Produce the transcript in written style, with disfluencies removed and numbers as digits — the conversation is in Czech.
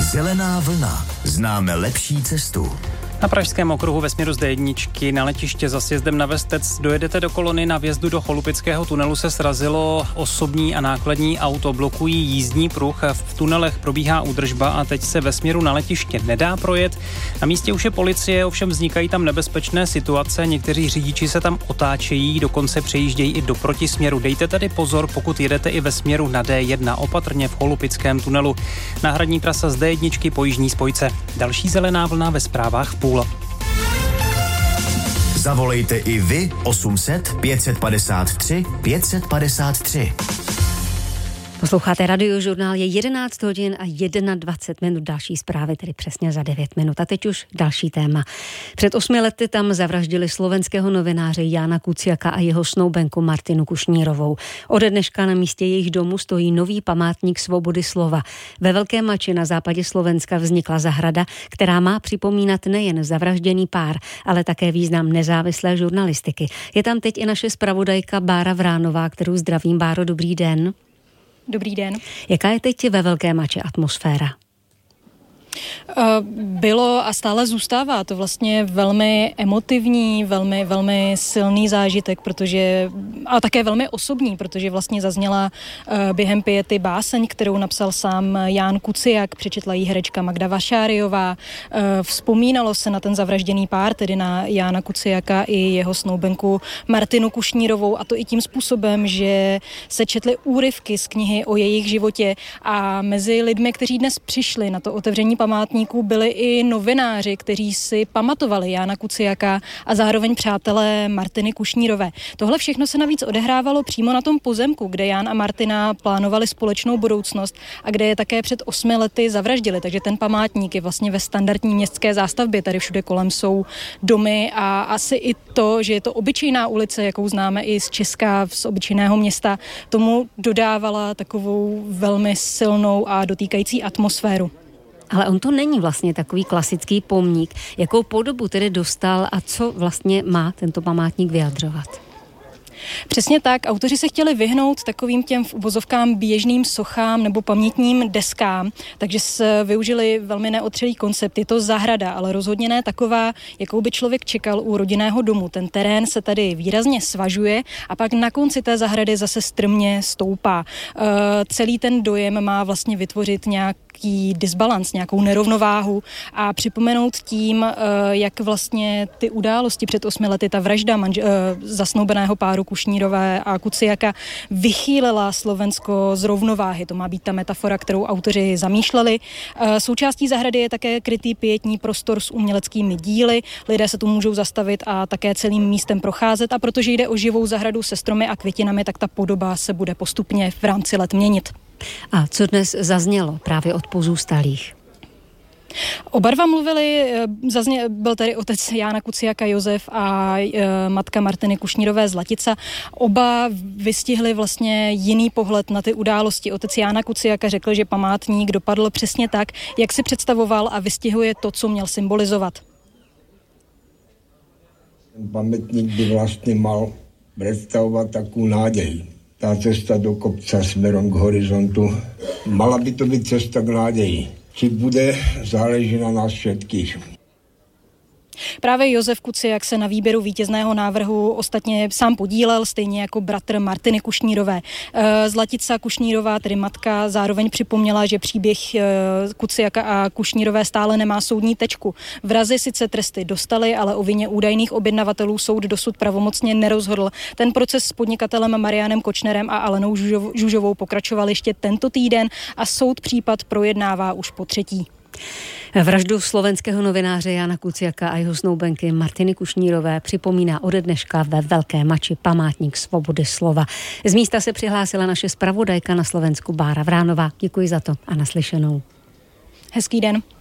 Zelená vlna. Známe lepší cestu. Na pražském okruhu ve směru z D1 na letiště za sjezdem na Vestec dojedete do kolony. Na vjezdu do Cholupického tunelu se srazilo osobní a nákladní auto. Blokují jízdní pruh, v tunelech probíhá údržba a teď se ve směru na letiště nedá projet. Na místě už je policie, ovšem vznikají tam nebezpečné situace. Někteří řidiči se tam otáčejí, dokonce přejíždějí i do protisměru. Dejte tedy pozor, pokud jedete i ve směru na D1, opatrně v Cholupickém tunelu. Náhradní trasa z D1 po jižní spojce. Další zelená vlna ve zprávách v půl. Zavolejte i vy 800 553 553. Posloucháte Radiožurnál, je 11 hodin a 21 minut, další zprávy, tedy přesně za 9 minut. A teď už další téma. Před 8 lety tam zavraždili slovenského novináře Jána Kuciaka a jeho snoubenku Martinu Kušnírovou. Ode dneška na místě jejich domu stojí nový památník svobody slova. Ve Velké Mači na západě Slovenska vznikla zahrada, která má připomínat nejen zavražděný pár, ale také význam nezávislé žurnalistiky. Je tam teď i naše zpravodajka Bára Vránová, kterou zdravím. Báro, dobrý den. Dobrý den. Jaká je teď ve Velké Mači atmosféra? Bylo a stále zůstává to vlastně velmi emotivní, velmi silný zážitek, a také velmi osobní, protože vlastně zazněla během piety báseň, kterou napsal sám Ján Kuciak, přečetla ji herečka Magda Vašáriová. Vzpomínalo se na ten zavražděný pár, tedy na Jána Kuciaka i jeho snoubenku Martinu Kušnírovou, a to i tím způsobem, že se četly úryvky z knihy o jejich životě a mezi lidmi, kteří dnes přišli na to otevření památníků, byli i novináři, kteří si pamatovali Jána Kuciaka a zároveň přátelé Martiny Kušnírové. Tohle všechno se navíc odehrávalo přímo na tom pozemku, kde Ján a Martina plánovali společnou budoucnost a kde je také před 8 lety zavraždili. Takže ten památník je vlastně ve standardní městské zástavbě. Tady všude kolem jsou domy a asi i to, že je to obyčejná ulice, jakou známe i z Česka, z obyčejného města, tomu dodávala takovou velmi silnou a dotýkající atmosféru. Ale on to není vlastně takový klasický pomník. Jakou podobu tedy dostal a co vlastně má tento památník vyjadřovat? Přesně tak. Autoři se chtěli vyhnout takovým těm v uvozovkám běžným sochám nebo pamětním deskám, takže využili velmi neotřelý koncept. Je to zahrada, ale rozhodně ne taková, jakou by člověk čekal u rodinného domu. Ten terén se tady výrazně svažuje a pak na konci té zahrady zase strmě stoupá. Celý ten dojem má vlastně vytvořit nějaký disbalans, nějakou nerovnováhu a připomenout tím, jak vlastně ty události před 8 lety, ta vražda zasnoubeného páru Kušnírové a Kuciaka vychýlila Slovensko z rovnováhy. To má být ta metafora, kterou autoři zamýšleli. Součástí zahrady je také krytý pietní prostor s uměleckými díly. Lidé se tu můžou zastavit a také celým místem procházet, a protože jde o živou zahradu se stromy a květinami, tak ta podoba se bude postupně v rámci let měnit. A co dnes zaznělo právě od pozůstalých? Oba dva mluvili, byl tady otec Jána Kuciaka Josef a matka Martiny Kušnírové Zlatica. Oba vystihli vlastně jiný pohled na ty události. Otec Jána Kuciaka řekl, že památník dopadl přesně tak, jak si představoval, a vystihuje to, co měl symbolizovat. Pamätník by vlastne mal predstavovať takú nádej. Tá cesta do kopca smerom k horizontu, mala by to byť cesta k nádeji. Či bude, záleží na nás všetkých. Právě Josef Kuciak se na výběru vítězného návrhu ostatně sám podílel, stejně jako bratr Martiny Kušnírové. Zlatica Kušnírová, tedy matka, zároveň připomněla, že příběh Kuciaka a Kušnírové stále nemá soudní tečku. Vrazi sice tresty dostali, ale o vině údajných objednavatelů soud dosud pravomocně nerozhodl. Ten proces s podnikatelem Marianem Kočnerem a Alenou Žužovou pokračoval ještě tento týden a soud případ projednává už po 3. Vraždu slovenského novináře Jána Kuciaka a jeho snoubenky Martiny Kušnírové připomíná ode dneška ve Velké Mači památník svobody slova. Z místa se přihlásila naše zpravodajka na Slovensku Bára Vránová. Děkuji za to a naslyšenou. Hezký den.